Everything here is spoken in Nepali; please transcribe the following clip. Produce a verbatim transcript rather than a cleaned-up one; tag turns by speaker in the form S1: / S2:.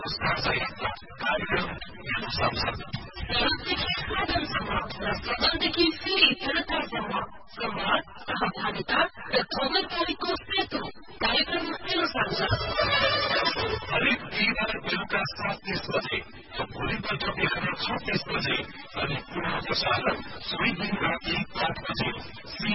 S1: कार्यक्रम हेर्न सक्छन्। सदनदेखि फेरि बेलुकासम्म संवाद, सहभागिता र खबरदारीको सेतु कार्यक्रम हेर्न सक्छन्। हरेक बिहिबार बेलुका सात तीस बजे र भोलिपल्ट बिहान छ तीस बजे अनि पुनः प्रसारण सोही दिन राति आठ बजे